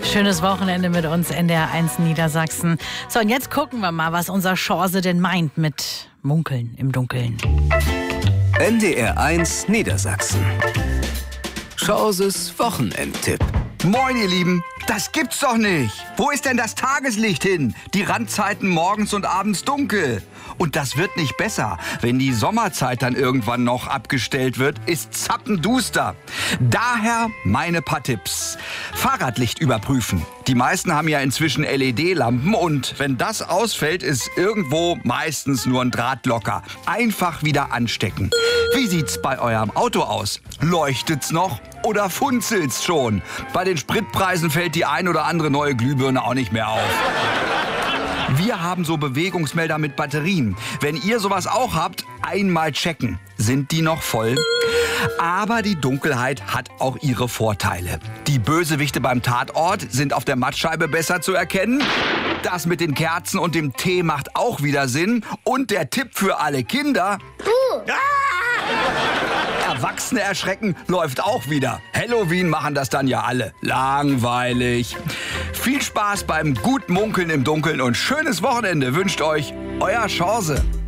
Schönes Wochenende mit uns NDR1 Niedersachsen. So, und jetzt gucken wir mal, was unser Chance denn meint mit Munkeln im Dunkeln. NDR1 Niedersachsen. Chances Wochenendtipp. Moin, ihr Lieben. Das gibt's doch nicht. Wo ist denn das Tageslicht hin? Die Randzeiten morgens und abends dunkel. Und das wird nicht besser. Wenn die Sommerzeit dann irgendwann noch abgestellt wird, ist zappenduster. Daher meine paar Tipps. Fahrradlicht überprüfen. Die meisten haben ja inzwischen LED-Lampen und wenn das ausfällt, ist irgendwo meistens nur ein Draht locker. Einfach wieder anstecken. Wie sieht's bei eurem Auto aus? Leuchtet's noch oder funzelt's schon? Bei den Spritpreisen fällt die ein oder andere neue Glühbirne auch nicht mehr auf. Wir haben so Bewegungsmelder mit Batterien. Wenn ihr sowas auch habt, einmal checken. Sind die noch voll? Aber die Dunkelheit hat auch ihre Vorteile. Die Bösewichte beim Tatort sind auf der Mattscheibe besser zu erkennen. Das mit den Kerzen und dem Tee macht auch wieder Sinn. Und der Tipp für alle Kinder: Erwachsene erschrecken läuft auch wieder. Halloween machen das dann ja alle. Langweilig. Viel Spaß beim Gutmunkeln im Dunkeln und schönes Wochenende wünscht euch euer Chance.